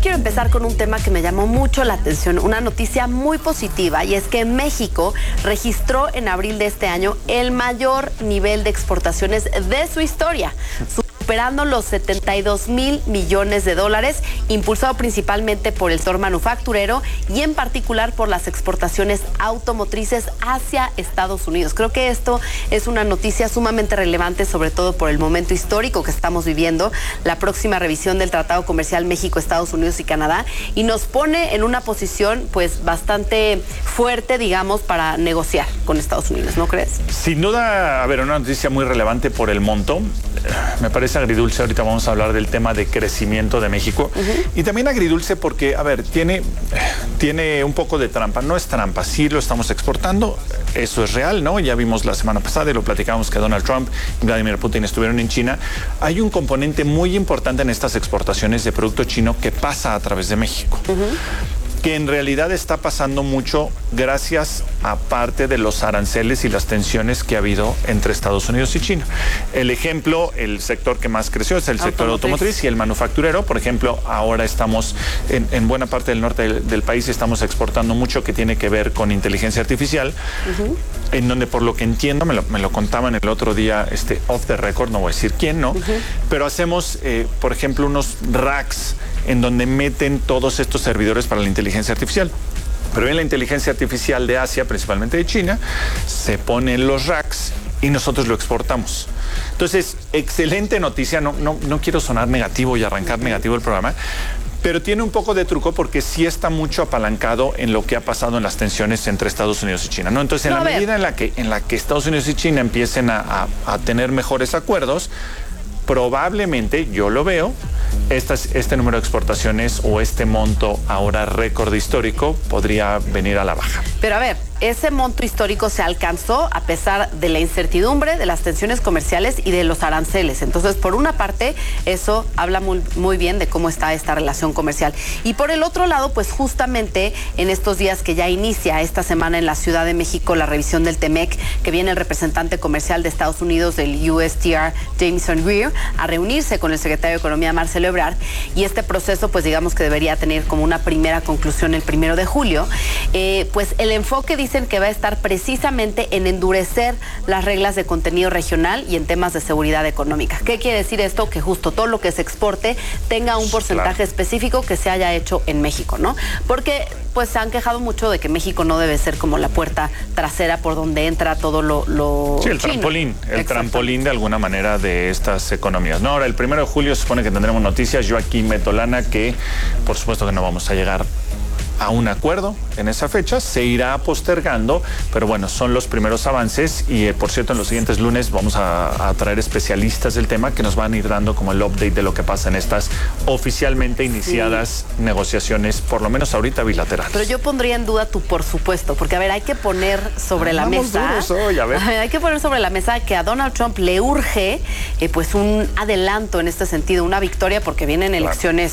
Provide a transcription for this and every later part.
quiero empezar con un tema que me llamó mucho la atención, una noticia muy positiva, y es que México registró en abril de este año el mayor nivel de exportaciones de su historia, superando los 72 mil millones de dólares, impulsado principalmente por el sector manufacturero y en particular por las exportaciones automotrices hacia Estados Unidos. Creo que esto es una noticia sumamente relevante, sobre todo por el momento histórico que estamos viviendo, la próxima revisión del Tratado Comercial México, Estados Unidos y Canadá, y nos pone en una posición pues bastante fuerte, digamos, para negociar con Estados Unidos, ¿no crees? Sin duda, a ver, una noticia muy relevante por el monto. Me parece agridulce, ahorita vamos a hablar del tema de crecimiento de México. Y también agridulce porque, a ver, tiene un poco de trampa. No es trampa, sí lo estamos exportando, eso es real, ¿no? Ya vimos la semana pasada y lo platicamos que Donald Trump y Vladimir Putin estuvieron en China. Hay un componente muy importante en estas exportaciones de producto chino que pasa a través de México. Que en realidad está pasando mucho gracias a parte de los aranceles y las tensiones que ha habido entre Estados Unidos y China. El ejemplo, el sector que más creció es el sector automotriz y el manufacturero. Por ejemplo, ahora estamos en buena parte del norte del país, estamos exportando mucho que tiene que ver con inteligencia artificial, en donde por lo que entiendo, me lo contaban el otro día, off the record, no voy a decir quién, ¿no? Pero hacemos, por ejemplo, unos racks en donde meten todos estos servidores para la inteligencia artificial. Pero en la inteligencia artificial de Asia, principalmente de China, se ponen los racks y nosotros lo exportamos. Entonces, excelente noticia, no quiero sonar negativo y arrancar negativo el programa, pero tiene un poco de truco porque sí está mucho apalancado en lo que ha pasado en las tensiones entre Estados Unidos y China, ¿no? Entonces, en la medida en la que Estados Unidos y China empiecen a tener mejores acuerdos, probablemente, yo lo veo, este número de exportaciones o este monto ahora récord histórico podría venir a la baja. Pero a ver, ese monto histórico se alcanzó a pesar de la incertidumbre, de las tensiones comerciales y de los aranceles. Entonces, por una parte, eso habla muy bien de cómo está esta relación comercial. Y por el otro lado, pues justamente en estos días que ya inicia esta semana en la Ciudad de México la revisión del TEMEC, que viene el representante comercial de Estados Unidos del USTR, Jameson Greer, a reunirse con el secretario de Economía, Marcelo Ebrard, y este proceso, pues digamos que debería tener como una primera conclusión el 1 de julio, pues el enfoque dicen que va a estar precisamente en endurecer las reglas de contenido regional y en temas de seguridad económica. ¿Qué quiere decir esto? Que justo todo lo que se exporte tenga un porcentaje específico que se haya hecho en México, ¿no? Porque pues se han quejado mucho de que México no debe ser como la puerta trasera por donde entra todo lo sí, el chino. El trampolín de alguna manera de estas economías. No, ahora el 1 de julio se supone que tendremos noticias. Yo aquí meto lana que por supuesto que no vamos a llegar a un acuerdo en esa fecha, se irá postergando, pero bueno, son los primeros avances y por cierto en los siguientes lunes vamos a traer especialistas del tema que nos van a ir dando como el update de lo que pasa en estas oficialmente iniciadas negociaciones, por lo menos ahorita bilaterales. Pero yo pondría en duda tu por supuesto, porque a ver, hay que poner sobre la mesa, hoy, hay que poner sobre la mesa que a Donald Trump le urge pues un adelanto en este sentido, una victoria, porque vienen elecciones,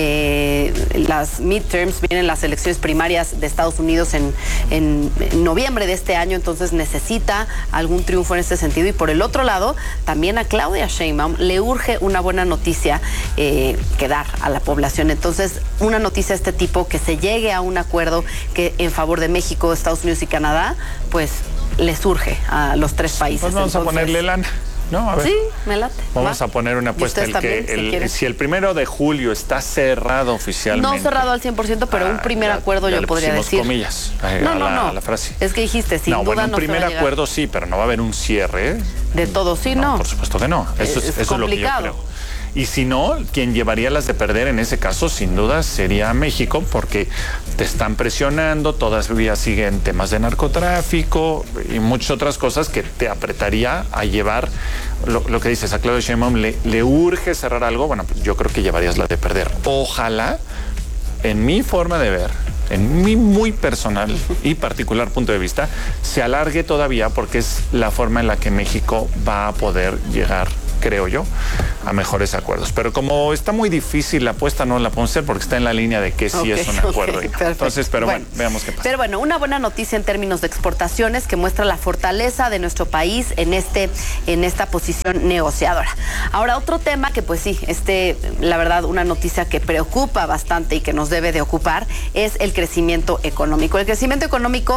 las midterms, vienen las elecciones primarias de Estados Unidos en noviembre de este año, entonces necesita algún triunfo en este sentido. Y por el otro lado, también a Claudia Sheinbaum le urge una buena noticia que dar a la población. Entonces, una noticia de este tipo, que se llegue a un acuerdo que en favor de México, Estados Unidos y Canadá, pues les urge a los tres países. Pues vamos a ponerle lana. No, a ver. Sí, me late. Vamos a poner una apuesta. Si el 1 de julio está cerrado oficialmente. No cerrado al 100%, pero un primer acuerdo yo podría decir. Comillas a la frase. Es que dijiste, sin duda no se va a llegar. Un primer acuerdo sí, pero no va a haber un cierre. De todo, sí, no. Por supuesto que no. Eso es lo que yo creo. Y si no, quien llevaría las de perder en ese caso, sin duda, sería México, porque te están presionando, todavía siguen temas de narcotráfico y muchas otras cosas que te apretaría a llevar lo que dices. A Claudia Sheinbaum le urge cerrar algo, bueno, pues yo creo que llevarías la de perder. Ojalá, en mi forma de ver, en mi muy personal y particular punto de vista, se alargue todavía, porque es la forma en la que México va a poder llegar, creo yo, a mejores acuerdos. Pero como está muy difícil la apuesta, no la podemos hacer porque está en la línea de que sí es un acuerdo. Entonces, pero bueno, veamos qué pasa. Pero bueno, una buena noticia en términos de exportaciones que muestra la fortaleza de nuestro país en esta posición negociadora. Ahora, otro tema que pues sí, la verdad, una noticia que preocupa bastante y que nos debe de ocupar es el crecimiento económico. El crecimiento económico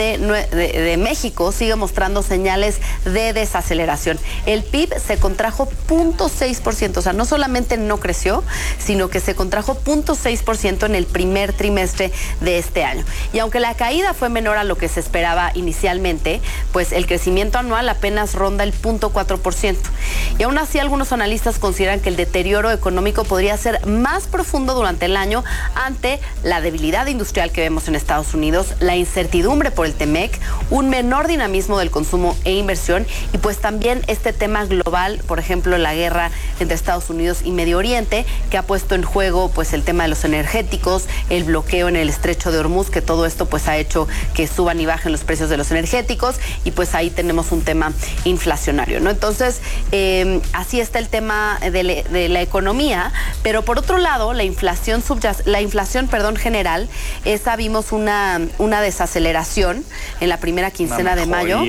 de México sigue mostrando señales de desaceleración. El PIB se contrajo 0.6%, o sea, no solamente no creció, sino que se contrajo 0.6% en el primer trimestre de este año. Y aunque la caída fue menor a lo que se esperaba inicialmente, pues el crecimiento anual apenas ronda el 0.4%. Y aún así, algunos analistas consideran que el deterioro económico podría ser más profundo durante el año ante la debilidad industrial que vemos en Estados Unidos, la incertidumbre por el TEMEC, un menor dinamismo del consumo e inversión y pues también este tema global, por ejemplo, la guerra entre Estados Unidos y Medio Oriente, que ha puesto en juego pues el tema de los energéticos, el bloqueo en el estrecho de Hormuz, que todo esto pues ha hecho que suban y bajen los precios de los energéticos y pues ahí tenemos un tema inflacionario, ¿no? Entonces, así está el tema de la economía, pero por otro lado, la inflación general, esa vimos una desaceleración en la primera quincena de mayo.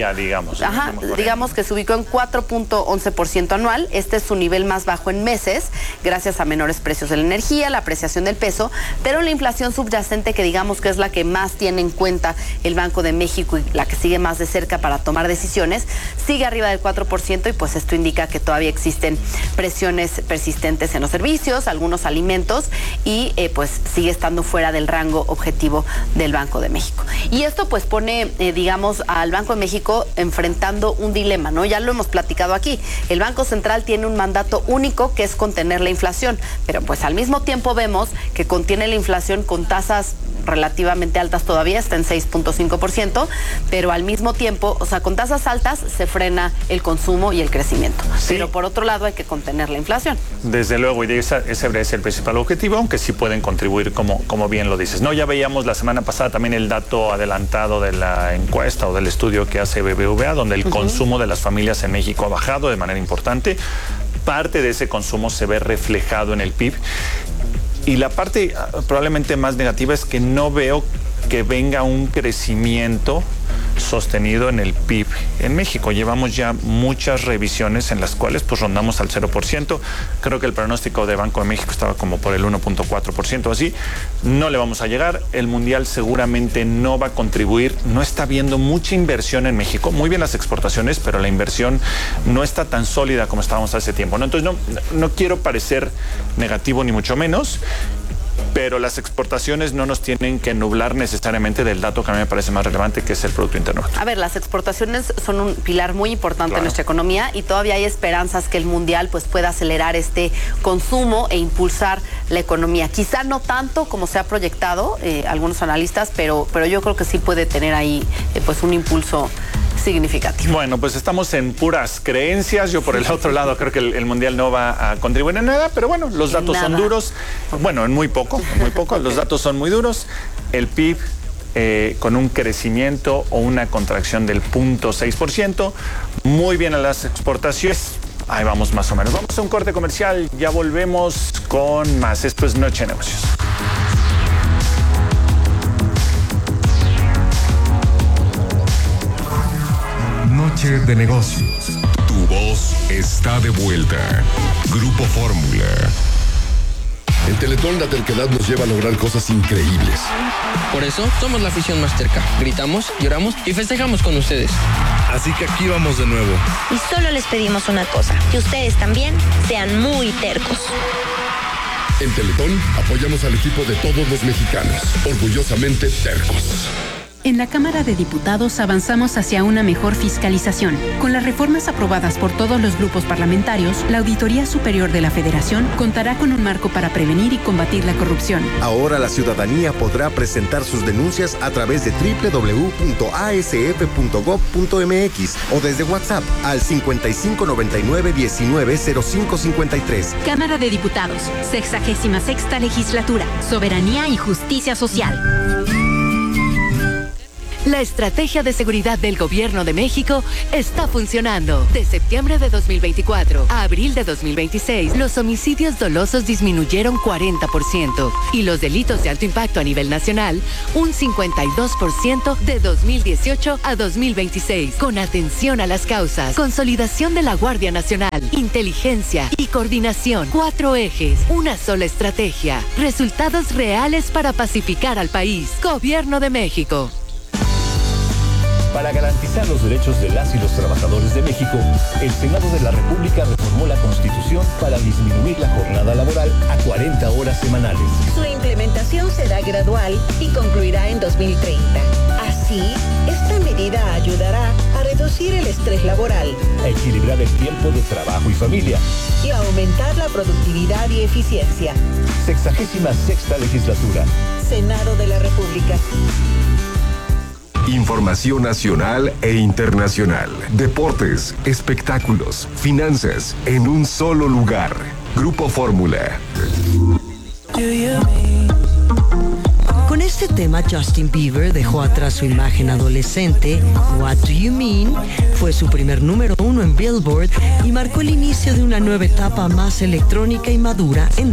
Digamos que se ubicó en 4.11% anual. Este es su nivel más bajo en meses, gracias a menores precios de la energía, la apreciación del peso, pero la inflación subyacente, que digamos que es la que más tiene en cuenta el Banco de México y la que sigue más de cerca para tomar decisiones, sigue arriba del 4% y pues esto indica que todavía existen presiones persistentes en los servicios, algunos alimentos y pues sigue estando fuera del rango objetivo del Banco de México. Y esto pues pone, digamos, al Banco de México enfrentando un dilema, ¿no? Ya lo hemos platicado aquí. El Banco Central tiene un mandato único que es contener la inflación, pero pues al mismo tiempo vemos que contiene la inflación con tasas relativamente altas todavía, está en 6.5%, pero al mismo tiempo, o sea, con tasas altas se frena el consumo y el crecimiento. Sí. Pero por otro lado hay que contener la inflación. Desde luego, y ese es el principal objetivo, aunque sí pueden contribuir, como bien lo dices. No, ya veíamos la semana pasada también el dato adelantado de la encuesta o del estudio que hace BBVA, donde el consumo de las familias en México ha bajado de manera importante. Parte de ese consumo se ve reflejado en el PIB. Y la parte probablemente más negativa es que no veo que venga un crecimiento sostenido en el PIB en México. Llevamos ya muchas revisiones en las cuales pues rondamos al 0%. Creo que el pronóstico de Banco de México estaba como por el 1.4%, así. No le vamos a llegar. El Mundial seguramente no va a contribuir. No está habiendo mucha inversión en México. Muy bien las exportaciones, pero la inversión no está tan sólida como estábamos hace tiempo, ¿no? Entonces no quiero parecer negativo ni mucho menos, pero las exportaciones no nos tienen que nublar necesariamente del dato que a mí me parece más relevante, que es el Producto Interno Bruto. A ver, las exportaciones son un pilar muy importante en nuestra economía y todavía hay esperanzas que el Mundial pues pueda acelerar este consumo e impulsar la economía. Quizá no tanto como se ha proyectado algunos analistas, pero yo creo que sí puede tener ahí pues un impulso significativo. Bueno, pues estamos en puras creencias. Yo por el otro lado creo que el Mundial no va a contribuir en nada, pero bueno, los datos son duros. Bueno, en muy poco. Los datos son muy duros. El PIB con un crecimiento o una contracción del 0.6%. Muy bien a las exportaciones. Ahí vamos más o menos. Vamos a un corte comercial. Ya volvemos con más. Esto es Noche de Negocios. Noche de Negocios. Tu voz está de vuelta. Grupo Fórmula. En Teletón la terquedad nos lleva a lograr cosas increíbles. Por eso somos la afición más terca. Gritamos, lloramos y festejamos con ustedes. Así que aquí vamos de nuevo. Y solo les pedimos una cosa, que ustedes también sean muy tercos. En Teletón apoyamos al equipo de todos los mexicanos, orgullosamente tercos. En la Cámara de Diputados avanzamos hacia una mejor fiscalización. Con las reformas aprobadas por todos los grupos parlamentarios, la Auditoría Superior de la Federación contará con un marco para prevenir y combatir la corrupción. Ahora la ciudadanía podrá presentar sus denuncias a través de www.asf.gov.mx o desde WhatsApp al 5599-190553. Cámara de Diputados, 66ª Legislatura, Soberanía y Justicia Social. La estrategia de seguridad del Gobierno de México está funcionando. De septiembre de 2024 a abril de 2026, los homicidios dolosos disminuyeron 40% y los delitos de alto impacto a nivel nacional un 52% de 2018 a 2026. Con atención a las causas, consolidación de la Guardia Nacional, inteligencia y coordinación. 4 ejes, una sola estrategia. Resultados reales para pacificar al país. Gobierno de México. Para garantizar los derechos de las y los trabajadores de México, el Senado de la República reformó la Constitución para disminuir la jornada laboral a 40 horas semanales. Su implementación será gradual y concluirá en 2030. Así, esta medida ayudará a reducir el estrés laboral, a equilibrar el tiempo de trabajo y familia y a aumentar la productividad y eficiencia. 66ª legislatura. Senado de la República. Información nacional e internacional. Deportes, espectáculos, finanzas, en un solo lugar. Grupo Fórmula. Con este tema, Justin Bieber dejó atrás su imagen adolescente. What Do You Mean fue su primer número 1 en Billboard y marcó el inicio de una nueva etapa más electrónica y madura en